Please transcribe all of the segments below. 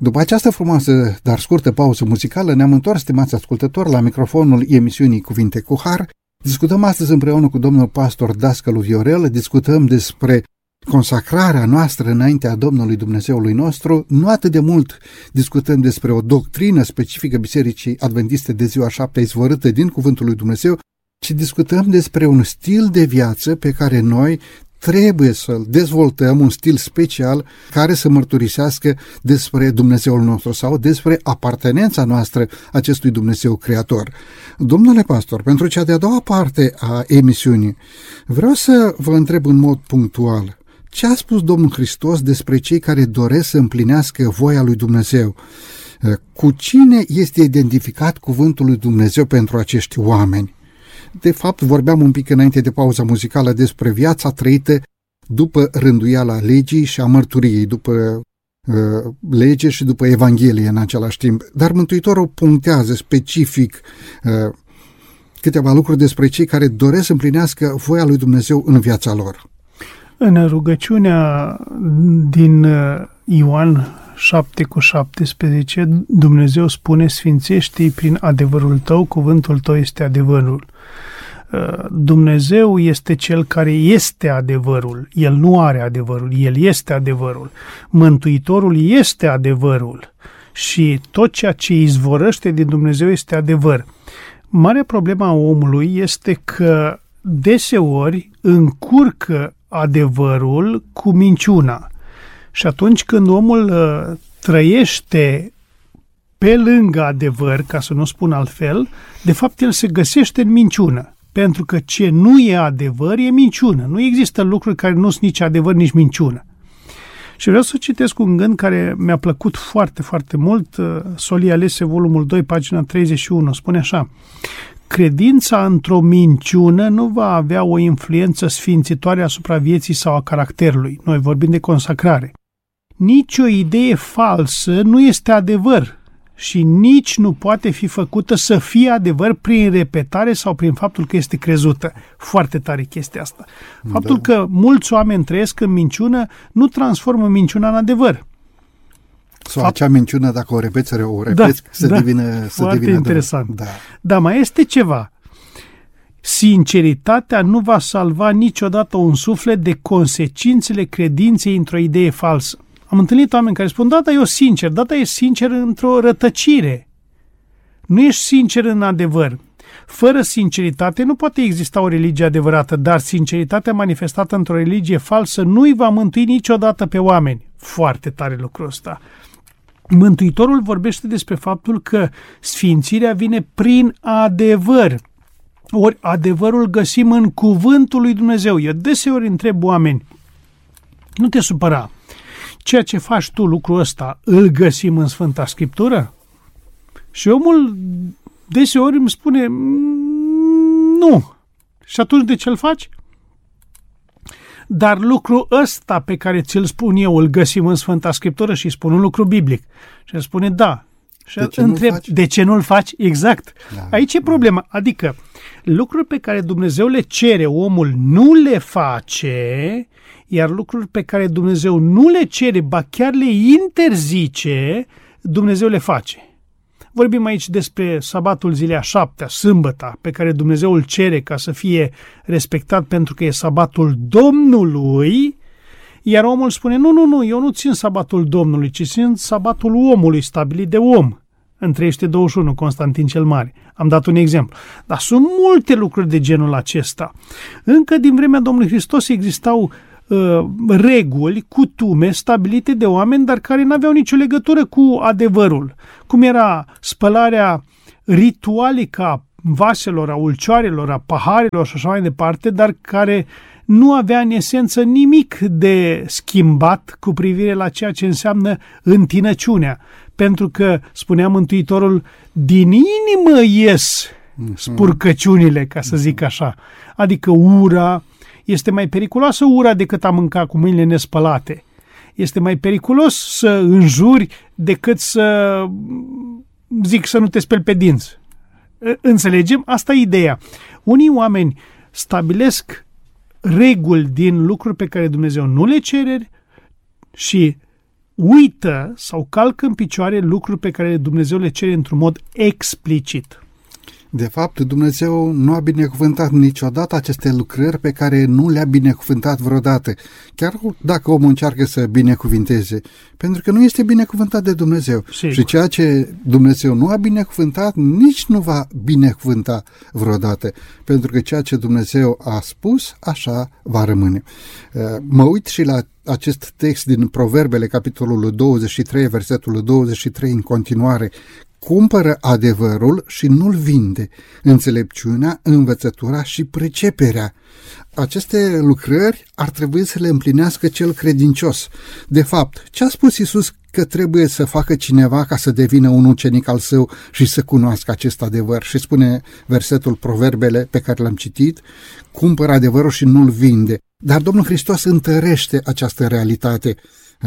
După această frumoasă, dar scurtă pauză muzicală, ne-am întors, stimați ascultători, la microfonul emisiunii Cuvinte cu Har. Discutăm astăzi împreună cu domnul pastor Dascălu Viorel, discutăm despre consacrarea noastră înaintea Domnului Dumnezeului nostru. Nu atât de mult discutăm despre o doctrină specifică Bisericii Adventiste de ziua 7 izvorâtă din Cuvântul lui Dumnezeu, ci discutăm despre un stil de viață pe care noi trebuie să-l dezvoltăm, un stil special care să mărturisească despre Dumnezeul nostru sau despre apartenența noastră acestui Dumnezeu Creator. Domnule pastor, pentru cea de-a doua parte a emisiunii, vreau să vă întreb în mod punctual, ce a spus Domnul Hristos despre cei care doresc să împlinească voia lui Dumnezeu? Cu cine este identificat cuvântul lui Dumnezeu pentru acești oameni? De fapt, vorbeam un pic înainte de pauza muzicală despre viața trăită după rânduiala legii și a mărturiei, după lege și după Evanghelie în același timp. Dar Mântuitorul punctează specific câteva lucruri despre cei care doresc să împlinească voia lui Dumnezeu în viața lor. În rugăciunea din Ioan 7:17, Dumnezeu spune: sfințește-i prin adevărul tău, cuvântul tău este adevărul. Dumnezeu este Cel care este adevărul. El nu are adevărul, El este adevărul. Mântuitorul este adevărul și tot ceea ce izvorăște din Dumnezeu este adevăr. Marea problemă a omului este că deseori încurcă adevărul cu minciuna. Și atunci când omul trăiește pe lângă adevăr, ca să nu spun altfel, de fapt el se găsește în minciună. Pentru că ce nu e adevăr e minciună. Nu există lucruri care nu sunt nici adevăr, nici minciună. Și vreau să citesc un gând care mi-a plăcut foarte, foarte mult. Solii Alese, volumul 2, pagina 31. Spune așa: credința într-o minciună nu va avea o influență sfințitoare asupra vieții sau a caracterului. Noi vorbim de consacrare. Nici o idee falsă nu este adevăr și nici nu poate fi făcută să fie adevăr prin repetare sau prin faptul că este crezută. Foarte tare chestia asta. Faptul că mulți oameni trăiesc în minciună nu transformă minciuna în adevăr. Sau acea minciună, dacă o repeți, să devină foarte interesant. Da. Dar mai este ceva. Sinceritatea nu va salva niciodată un suflet de consecințele credinței într-o idee falsă. Am întâlnit oameni care spun: da, eu sincer, ești sincer într-o rătăcire. Nu ești sincer în adevăr. Fără sinceritate nu poate exista o religie adevărată, dar sinceritatea manifestată într-o religie falsă nu îi va mântui niciodată pe oameni. Foarte tare lucrul ăsta. Mântuitorul vorbește despre faptul că sfințirea vine prin adevăr. Ori adevărul găsim în cuvântul lui Dumnezeu. Eu deseori întreb oameni: nu te supăra, ceea ce faci tu, lucrul ăsta, îl găsim în Sfânta Scriptură? Și omul deseori îmi spune: nu. Și atunci de ce îl faci? Dar lucrul ăsta pe care ți-l spun eu, îl găsim în Sfânta Scriptură? Și spun un lucru biblic. Și el spune: da. Și întreb: de ce nu-l faci? Exact. Da. Aici e problema. Adică lucruri pe care Dumnezeu le cere, omul nu le face, iar lucruri pe care Dumnezeu nu le cere, ba chiar le interzice, Dumnezeu le face. Vorbim aici despre sabatul zilei a 7-a, sâmbăta, pe care Dumnezeu îl cere ca să fie respectat pentru că e sabatul Domnului, iar omul spune: nu, eu nu țin sabatul Domnului, ci țin sabatul omului stabilit de om. În 321, Constantin cel Mare. Am dat un exemplu. Dar sunt multe lucruri de genul acesta. Încă din vremea Domnului Hristos existau reguli, cutume stabilite de oameni, dar care nu aveau nicio legătură cu adevărul. Cum era spălarea ritualică a vaselor, a ulcioarelor, a paharelor și așa mai departe, dar care nu avea în esență nimic de schimbat cu privire la ceea ce înseamnă întinăciunea. Pentru că, spunea Mântuitorul, din inimă ies spurcăciunile, ca să zic așa. Adică ura, este mai periculoasă ura decât a mânca cu mâinile nespălate. Este mai periculos să înjuri decât să zic să nu te speli pe dinți. Înțelegem? Asta e ideea. Unii oameni stabilesc reguli din lucruri pe care Dumnezeu nu le cere și uită sau calcă în picioare lucruri pe care Dumnezeu le cere într-un mod explicit. De fapt, Dumnezeu nu a binecuvântat niciodată aceste lucrări pe care nu le-a binecuvântat vreodată, chiar dacă omul încearcă să binecuvinteze, pentru că nu este binecuvântat de Dumnezeu. Sigur. Și ceea ce Dumnezeu nu a binecuvântat, nici nu va binecuvânta vreodată, pentru că ceea ce Dumnezeu a spus, așa va rămâne. Mă uit și la acest text din Proverbele, capitolul 23, versetul 23 în continuare: cumpără adevărul și nu-l vinde, înțelepciunea, învățătura și priceperea. Aceste lucrări ar trebui să le împlinească cel credincios. De fapt, ce a spus Iisus că trebuie să facă cineva ca să devină un ucenic al său și să cunoască acest adevăr? Și spune versetul Proverbele pe care l-am citit: cumpără adevărul și nu-l vinde. Dar Domnul Hristos întărește această realitate.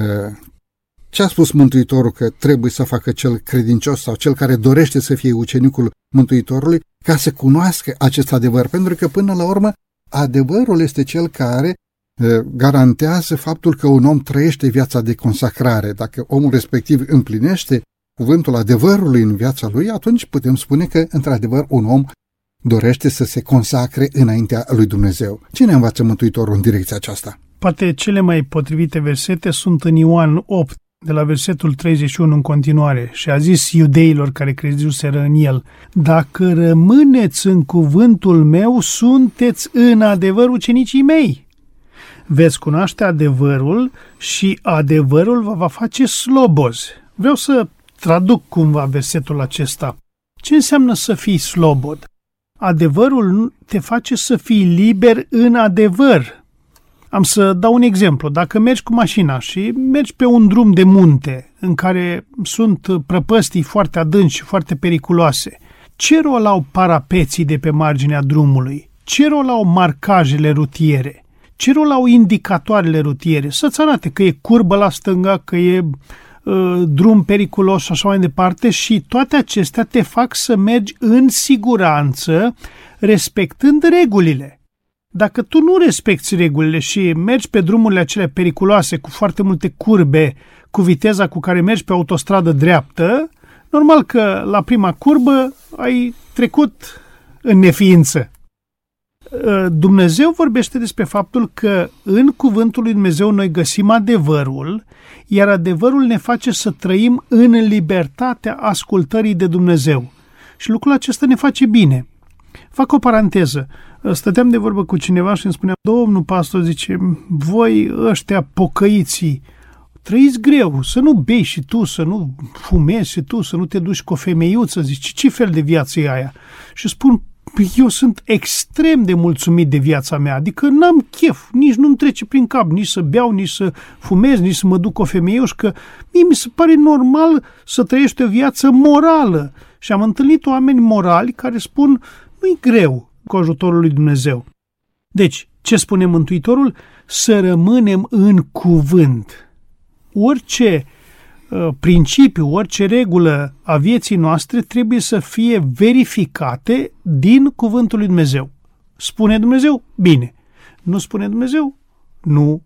Ce a spus Mântuitorul că trebuie să facă cel credincios sau cel care dorește să fie ucenicul Mântuitorului ca să cunoască acest adevăr? Pentru că până la urmă adevărul este cel care garantează faptul că un om trăiește viața de consacrare. Dacă omul respectiv împlinește cuvântul adevărului în viața lui, atunci putem spune că într-adevăr un om dorește să se consacre înaintea lui Dumnezeu. Cine învață Mântuitorul în direcția aceasta? Poate cele mai potrivite versete sunt în Ioan 8, de la versetul 31 în continuare, și a zis iudeilor care crezuseră în el: dacă rămâneți în cuvântul meu, sunteți în adevăr ucenicii mei. Veți cunoaște adevărul și adevărul vă va face slobozi. Vreau să traduc cumva versetul acesta. Ce înseamnă să fii slobod? Adevărul te face să fii liber în adevăr. Am să dau un exemplu. Dacă mergi cu mașina și mergi pe un drum de munte în care sunt prăpăstii foarte adânci și foarte periculoase, ce rol au parapeții de pe marginea drumului? Ce rol au marcajele rutiere? Ce rol au indicatoarele rutiere? Să-ți arate că e curbă la stânga, că e drum periculos și așa mai departe, și toate acestea te fac să mergi în siguranță, respectând regulile. Dacă tu nu respecti regulile și mergi pe drumurile acelea periculoase, cu foarte multe curbe, cu viteza cu care mergi pe autostradă dreaptă, normal că la prima curbă ai trecut în neființă. Dumnezeu vorbește despre faptul că în cuvântul lui Dumnezeu noi găsim adevărul, iar adevărul ne face să trăim în libertatea ascultării de Dumnezeu. Și lucrul acesta ne face bine. Fac o paranteză. Stăteam de vorbă cu cineva și îmi spunea: domnul pastor, zice, voi ăștia pocăiții trăiți greu, să nu bei și tu, să nu fumezi și tu, să nu te duci cu o femeiuță. Zice, ce fel de viață e aia? Și spun: eu sunt extrem de mulțumit de viața mea, adică n-am chef, nici nu-mi trece prin cap, nici să beau, nici să fumez, nici să mă duc cu o femeiușcă. Mie mi se pare normal să trăiești o viață morală. Și am întâlnit oameni morali care spun: nu-i greu cu ajutorul lui Dumnezeu. Deci, ce spune Mântuitorul? Să rămânem în cuvânt. Orice principiu, orice regulă a vieții noastre trebuie să fie verificate din cuvântul lui Dumnezeu. Spune Dumnezeu? Bine. Nu spune Dumnezeu? Nu.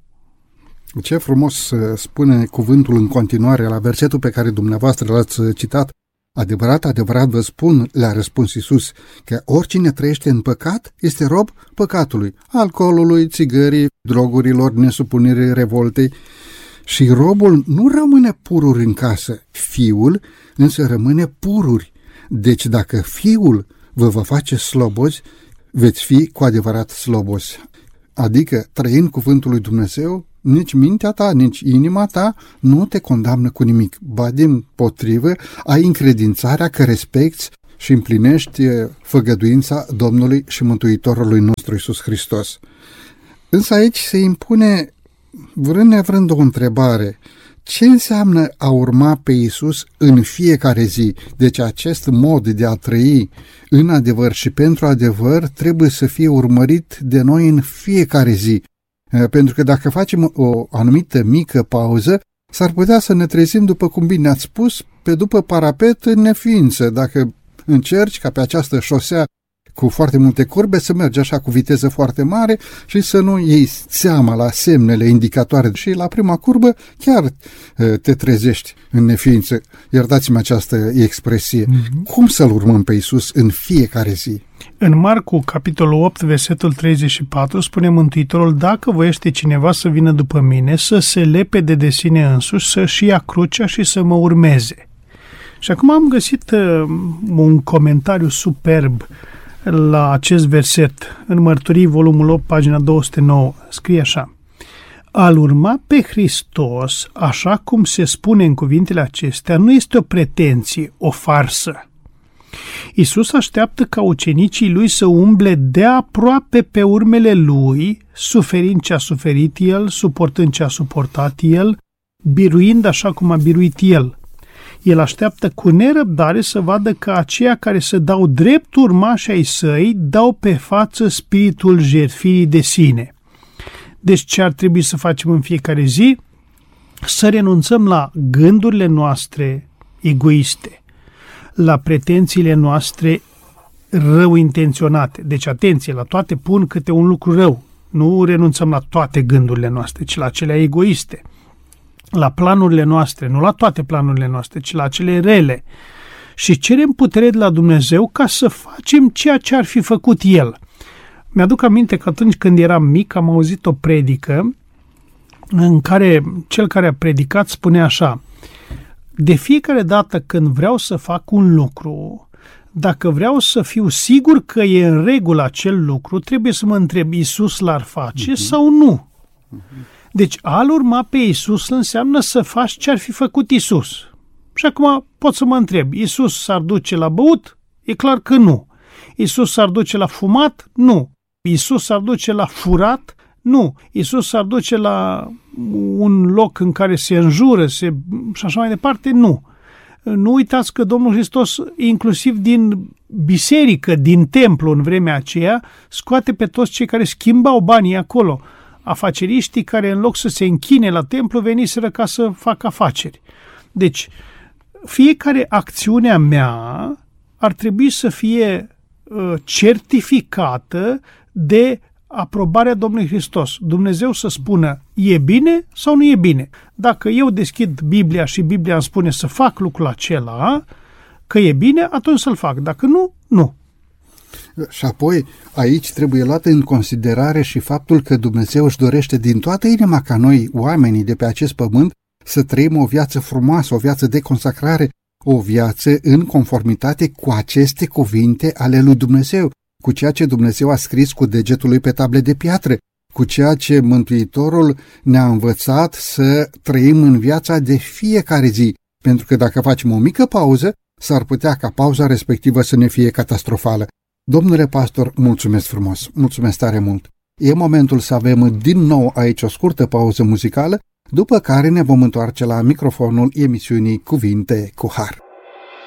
Ce frumos spune cuvântul în continuare la versetul pe care dumneavoastră l-ați citat. Adevărat, adevărat vă spun, le-a răspuns Iisus, că oricine trăiește în păcat este rob păcatului, alcoolului, țigării, drogurilor, nesupunirii, revoltei. Și robul nu rămâne pururi în casă, fiul însă rămâne pururi. Deci dacă fiul vă va face slobozi, veți fi cu adevărat slobozi. Adică, trăind cuvântul lui Dumnezeu, nici mintea ta, nici inima ta nu te condamnă cu nimic. Ba dimpotrivă, ai încredințarea că respecti și împlinești făgăduința Domnului și Mântuitorului nostru Iisus Hristos. Însă aici se impune, vrând nevrând, o întrebare. Ce înseamnă a urma pe Iisus în fiecare zi? Deci acest mod de a trăi în adevăr și pentru adevăr trebuie să fie urmărit de noi în fiecare zi. Pentru că dacă facem o anumită mică pauză, s-ar putea să ne trezim, după cum bine ați spus, pe după parapet în neființă. Dacă încerci ca pe această șosea cu foarte multe curbe, să mergi așa cu viteză foarte mare și să nu iei seama la semnele indicatoare și la prima curbă chiar te trezești în neființă. Iertați-mi această expresie. Cum să-L urmăm pe Iisus în fiecare zi? În Marcu, capitolul 8, versetul 34, spune Mântuitorul: dacă voiește cineva să vină după mine, să se lepede de sine însuși, să-și ia crucea și să mă urmeze. Și acum am găsit un comentariu superb la acest verset, în Mărturii, volumul 8, pagina 209. Scrie așa: a-L urma pe Hristos, așa cum se spune în cuvintele acestea, nu este o pretenție, o farsă. Iisus așteaptă ca ucenicii Lui să umble de aproape pe urmele Lui, suferind ce a suferit El, suportând ce a suportat El, biruind așa cum a biruit El. El așteaptă cu nerăbdare să vadă că aceia care se dau drept urmași ai Săi dau pe față spiritul jertfirii de sine. Deci ce ar trebui să facem în fiecare zi? Să renunțăm la gândurile noastre egoiste, la pretențiile noastre rău intenționate. Deci, atenție, la toate pun câte un lucru rău. Nu renunțăm la toate gândurile noastre, ci la cele egoiste. La planurile noastre, nu la toate planurile noastre, ci la cele rele. Și cerem putere de la Dumnezeu ca să facem ceea ce ar fi făcut El. Mi-aduc aminte că atunci când eram mic am auzit o predică în care cel care a predicat spunea așa: de fiecare dată când vreau să fac un lucru, dacă vreau să fiu sigur că e în regulă acel lucru, trebuie să mă întreb, Iisus l-ar face sau nu? Deci a-L urma pe Iisus înseamnă să faci ce ar fi făcut Iisus. Și acum pot să mă întreb, Iisus s-ar duce la băut? E clar că nu. Iisus s-ar duce la fumat? Nu. Iisus s-ar duce la furat? Nu. Iisus s-ar duce la un loc în care se înjură și așa mai departe? Nu. Nu uitați că Domnul Hristos, inclusiv din biserică, din templu în vremea aceea, scoate pe toți cei care schimbau banii acolo. Afaceriștii care în loc să se închine la templu veniseră ca să facă afaceri. Deci, fiecare acțiune a mea ar trebui să fie certificată de aprobarea Domnului Hristos. Dumnezeu să spună, e bine sau nu e bine. Dacă eu deschid Biblia și Biblia îmi spune să fac lucrul acela, că e bine, atunci să-l fac. Dacă nu, nu. Și apoi, aici trebuie luat în considerare și faptul că Dumnezeu își dorește din toată inima ca noi, oamenii de pe acest pământ, să trăim o viață frumoasă, o viață de consacrare, o viață în conformitate cu aceste cuvinte ale lui Dumnezeu, cu ceea ce Dumnezeu a scris cu degetul lui pe table de piatră, cu ceea ce Mântuitorul ne-a învățat să trăim în viața de fiecare zi, pentru că dacă facem o mică pauză, s-ar putea ca pauza respectivă să ne fie catastrofală. Domnule pastor, mulțumesc frumos, mulțumesc tare mult. E momentul să avem din nou aici o scurtă pauză muzicală, după care ne vom întoarce la microfonul emisiunii Cuvinte cu Har.